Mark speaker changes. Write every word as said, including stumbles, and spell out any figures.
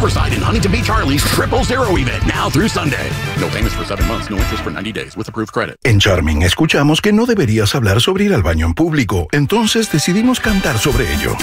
Speaker 1: Riverside and Huntington Beach Harley's Triple Zero event now through Sunday. No payments for seven months, no interest for ninety days with approved credit.
Speaker 2: En Charming escuchamos que no deberías hablar sobre ir al baño en público, entonces decidimos cantar sobre ello.